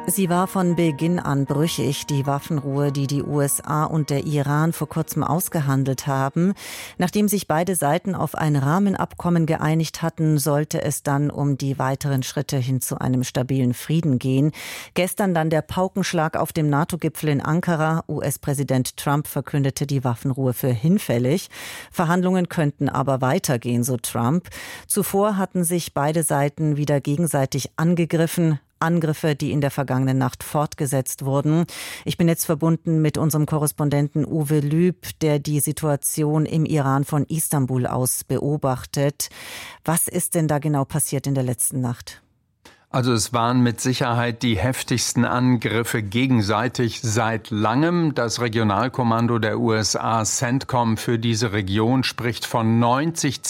Sie war von Beginn an brüchig, die Waffenruhe, die die USA und der Iran vor kurzem ausgehandelt haben. Nachdem sich beide Seiten auf ein Rahmenabkommen geeinigt hatten, sollte es dann um die weiteren Schritte hin zu einem stabilen Frieden gehen. Gestern dann der Paukenschlag auf dem NATO-Gipfel in Ankara. US-Präsident Trump verkündete die Waffenruhe für hinfällig. Verhandlungen könnten aber weitergehen, so Trump. Zuvor hatten sich beide Seiten wieder gegenseitig angegriffen. Angriffe, die in der vergangenen Nacht fortgesetzt wurden. Ich bin jetzt verbunden mit unserem Korrespondenten Uwe Lüb, der die Situation im Iran von Istanbul aus beobachtet. Was ist denn da genau passiert in der letzten Nacht? Also es waren mit Sicherheit die heftigsten Angriffe gegenseitig seit langem. Das Regionalkommando der USA, CENTCOM, für diese Region spricht von 90